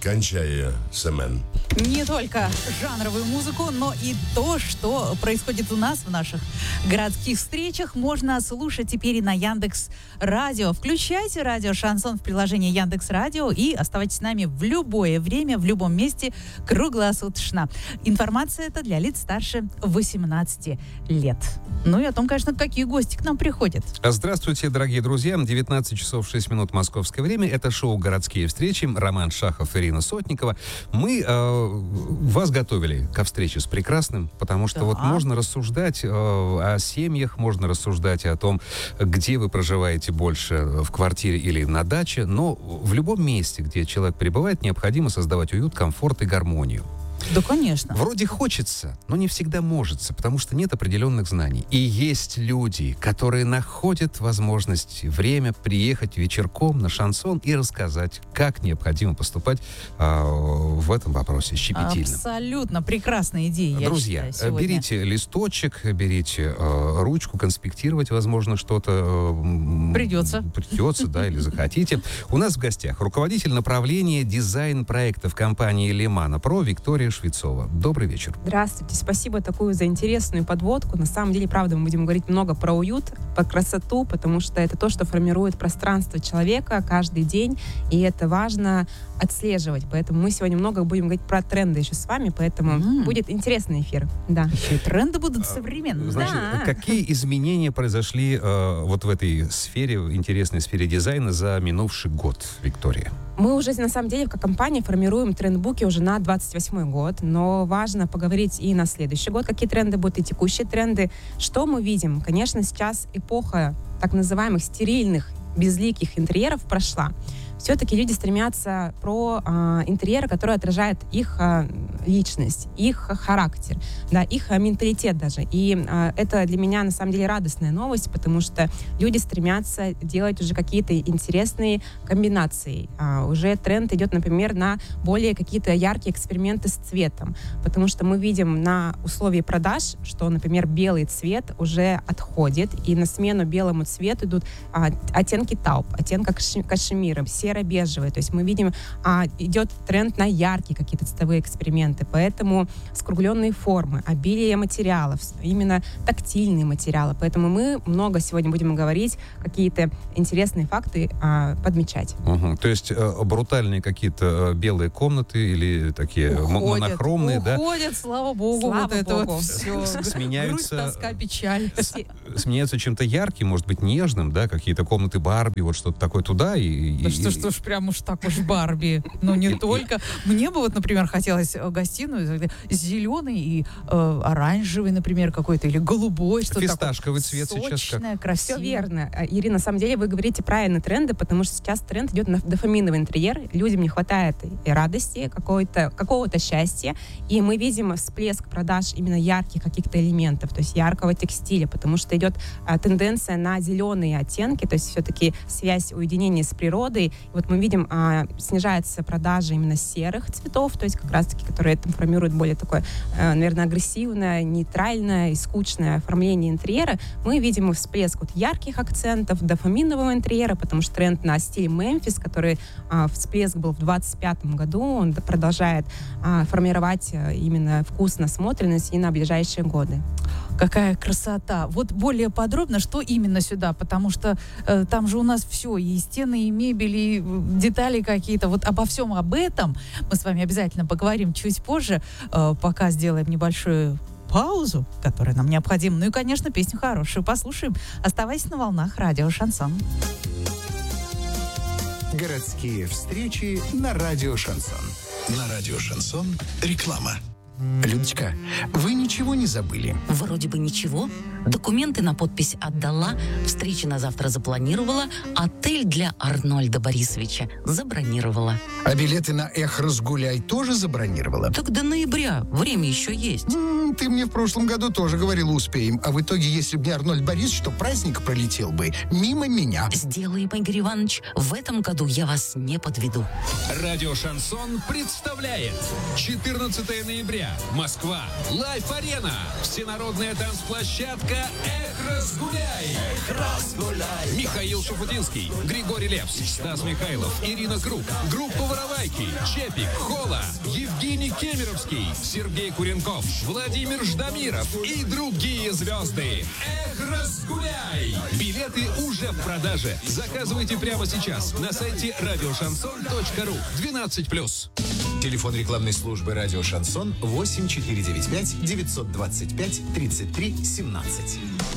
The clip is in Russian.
кончая Семен. Не только жанровую музыку, но и то, что происходит у нас в наших городских встречах, можно слушать теперь и на Яндекс Радио. Включайте радио «Шансон» в приложении Яндекс Радио и оставайтесь с нами в любое время, в любом месте, круглосуточно. Информация эта для лиц старше 18 лет. Ну и о том, конечно, какие гости к нам приходят. Здравствуйте, дорогие друзья. 19 часов 6 минут московское время. Это шоу «Городские встречи». Роман Шахов, Ирина Сотникова. Мы вас готовили ко встрече с прекрасным, потому что вот можно рассуждать о семьях, можно рассуждать о том, где вы проживаете больше, в квартире или на даче, но в любом месте, где человек пребывает, необходимо создавать уют, комфорт и гармонию. Да, конечно. Вроде хочется, но не всегда можется, потому что нет определенных знаний. И есть люди, которые находят возможность, время приехать вечерком на шансон и рассказать, как необходимо поступать в этом вопросе щепетильно. Абсолютно прекрасная идея, Друзья, я считаю, берите листочек, берите ручку, конспектировать, возможно, что-то Придется, да, или захотите. У нас в гостях руководитель направления дизайн-проектов компании «Лимана Про» Виктория Швецова. Добрый вечер. Здравствуйте. Спасибо такую за интересную подводку. На самом деле, правда, мы будем говорить много про уют, про красоту, потому что это то, что формирует пространство человека каждый день, и это важно отслеживать. Поэтому мы сегодня много будем говорить про тренды еще с вами, поэтому будет интересный эфир. Да. Еще и тренды будут современные. Значит, какие изменения произошли вот в этой сфере, в интересной сфере дизайна за минувший год, Виктория? Мы уже, на самом деле, как компания формируем трендбуки уже на 28 год, но важно поговорить и на следующий год, какие тренды будут, и текущие тренды. Что мы видим? Конечно, сейчас эпоха так называемых стерильных, безликих интерьеров прошла. Все-таки люди стремятся про интерьеры, которые отражают их личность, их характер, да, их менталитет даже. И это для меня, на самом деле, радостная новость, потому что люди стремятся делать уже какие-то интересные комбинации. Уже тренд идет, например, на более какие-то яркие эксперименты с цветом, потому что мы видим на условии продаж, что, например, белый цвет уже отходит, и на смену белому цвету идут оттенки тауп, оттенка кашемира, серо-бежевые. То есть мы видим, идет тренд на яркие какие-то цветовые эксперименты. Поэтому скругленные формы, обилие материалов, именно тактильные материалы. Поэтому мы много сегодня будем говорить, какие-то интересные факты подмечать. То есть брутальные какие-то белые комнаты или такие монохромные, да? Уходят, слава богу, Слава вот это богу. вот все. Сменяются, грусть, тоска, печаль. Сменяются чем-то ярким, может быть, нежным, да? Какие-то комнаты Барби, вот что-то такое туда. Да что ж, прям уж так уж Барби. Ну, не только. Мне бы вот, например, хотелось гостиную зеленый и оранжевый, например, какой-то, или голубой, что-то фисташковый такое. цвет сейчас как? Красивое. Все верно. Ирина, на самом деле вы говорите правильные тренды, потому что сейчас тренд идет на дофаминовый интерьер. Людям не хватает и радости, какого-то счастья. И мы видим всплеск продаж именно ярких каких-то элементов, то есть яркого текстиля, потому что идет тенденция на зеленые оттенки, то есть все-таки связь уединения с природой. И вот мы видим, снижается продажа именно серых цветов, то есть как раз-таки, которые формируют более такое, наверное, агрессивное, нейтральное и скучное оформление интерьера. Мы видим всплеск вот ярких акцентов, дофаминового интерьера, потому что тренд на стиль Мемфис, который всплеск был в 2025 году, он продолжает формировать именно вкус, насмотренность и на ближайшие годы. Какая красота. Вот более подробно, что именно сюда, потому что там же у нас все, и стены, и мебель, и детали какие-то. Вот обо всем об этом мы с вами обязательно поговорим чуть позже, пока сделаем небольшую паузу, которая нам необходима. Ну и, конечно, песню хорошую послушаем. Оставайся на волнах радио «Шансон». Городские встречи на радио «Шансон». На радио «Шансон» реклама. Людочка, вы ничего не забыли? Вроде бы ничего. Документы на подпись отдала, встречи на завтра запланировала, отель для Арнольда Борисовича забронировала. А билеты на «Эх, разгуляй» тоже забронировала? Так до ноября, время еще есть. Ты мне в прошлом году тоже говорила, успеем. А в итоге, если бы не Арнольд Борисович, то праздник пролетел бы мимо меня. Сделаем, Игорь Иванович, в этом году я вас не подведу. Радио «Шансон» представляет 14 ноября. Москва. Лайф-арена. Всенародная танцплощадка «Эх, разгуляй». Михаил Шафутинский, Григорий Лепс, Стас Михайлов, Ирина Круг, группа «Воровайки», Чепик, Хола, Евгений Кемеровский, Сергей Куренков, Владимир Ждамиров и другие звезды. «Эх, разгуляй». Билеты уже в продаже. Заказывайте прямо сейчас на сайте радиошансон.ру. 12+. Телефон рекламной службы «Радио Шансон» 8495 925 33 17.